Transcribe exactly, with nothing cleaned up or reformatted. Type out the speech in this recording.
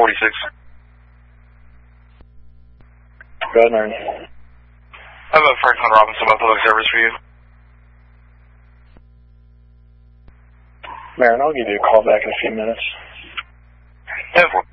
forty-six. Go ahead, Marin. I have a Franklin Robinson Buffalo service for you. Marin, I'll give you a call back in a few minutes. ten four.